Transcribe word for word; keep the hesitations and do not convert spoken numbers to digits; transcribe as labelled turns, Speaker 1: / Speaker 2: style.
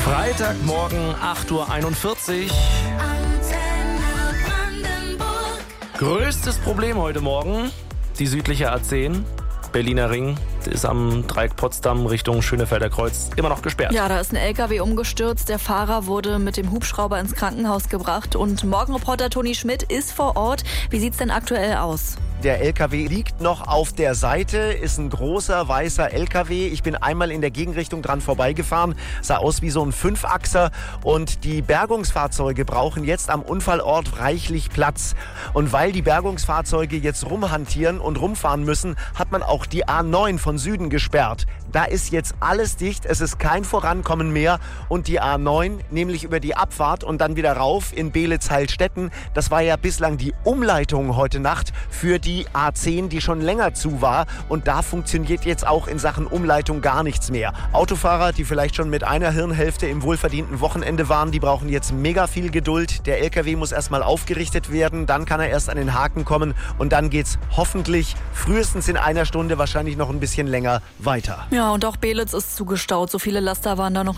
Speaker 1: Freitagmorgen, acht Uhr einundvierzig. Größtes Problem heute Morgen, die südliche A zehn, Berliner Ring. Ist am Dreieck Potsdam Richtung Schönefelder Kreuz immer noch gesperrt.
Speaker 2: Ja, da ist ein L K W umgestürzt. Der Fahrer wurde mit dem Hubschrauber ins Krankenhaus gebracht. Und Morgenreporter Toni Schmidt ist vor Ort. Wie sieht's denn aktuell aus?
Speaker 3: Der L K W liegt noch auf der Seite, ist ein großer weißer L K W. Ich bin einmal in der Gegenrichtung dran vorbeigefahren, sah aus wie so ein Fünfachser und die Bergungsfahrzeuge brauchen jetzt am Unfallort reichlich Platz. Und weil die Bergungsfahrzeuge jetzt rumhantieren und rumfahren müssen, hat man auch die A neun von Süden gesperrt. Da ist jetzt alles dicht, es ist kein Vorankommen mehr und die A neun, nämlich über die Abfahrt und dann wieder rauf in Beelitz-Heilstätten, das war ja bislang die Umleitung heute Nacht für die Die A zehn, die schon länger zu war. Und da funktioniert jetzt auch in Sachen Umleitung gar nichts mehr. Autofahrer, die vielleicht schon mit einer Hirnhälfte im wohlverdienten Wochenende waren, die brauchen jetzt mega viel Geduld. Der L K W muss erstmal aufgerichtet werden, dann kann er erst an den Haken kommen und dann geht's hoffentlich frühestens in einer Stunde, wahrscheinlich noch ein bisschen länger, weiter.
Speaker 2: Ja, und auch Beelitz ist zugestaut. So viele Laster waren da noch